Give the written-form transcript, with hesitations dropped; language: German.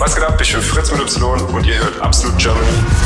Was geht ab? Ich bin Fritz mit Y und ihr hört Absolut Germany.